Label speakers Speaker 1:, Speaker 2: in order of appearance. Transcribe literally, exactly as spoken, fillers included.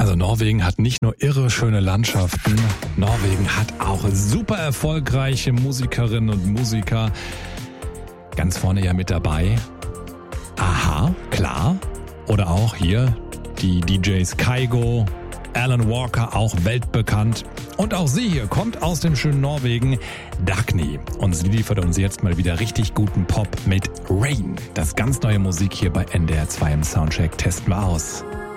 Speaker 1: Also Norwegen hat nicht nur irre schöne Landschaften, Norwegen hat auch super erfolgreiche Musikerinnen und Musiker. Ganz vorne ja mit dabei. Aha, klar. Oder auch hier die D Js Kygo, Alan Walker, auch weltbekannt. Und auch sie hier kommt aus dem schönen Norwegen, Dagny. Und sie liefert uns jetzt mal wieder richtig guten Pop mit Rain. Das ganz neue Musik hier bei N D R zwei im Soundcheck. Testen wir aus.